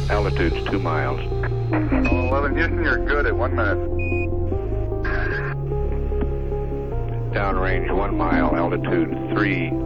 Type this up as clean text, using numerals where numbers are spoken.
Altitude's 2 miles. 11 Houston, you're good at 1 minute. Downrange 1 mile, altitude 3